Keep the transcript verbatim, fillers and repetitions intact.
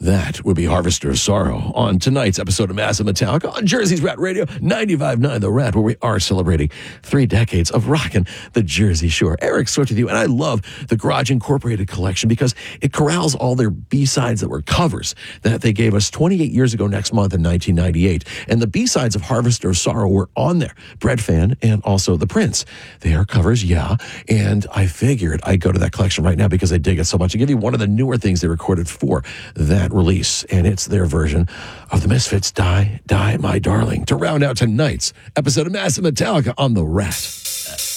That would be Harvester of Sorrow on tonight's episode of Massive Metallica on Jersey's Rat Radio, ninety-five point nine The Rat, where we are celebrating three decades of rocking the Jersey Shore. Eric Swift with you, and I love the Garage Incorporated collection because it corrals all their B-sides that were covers that they gave us twenty-eight years ago next month in nineteen ninety-eight. And the B-sides of Harvester of Sorrow were on there. Bread Fan and also The Prince. They are covers, yeah. And I figured I'd go to that collection right now because I dig it so much. I'll give you one of the newer things they recorded for that release, and it's their version of the Misfits' Die, Die, My Darling, to round out tonight's episode of Massive Metallica on The Rat.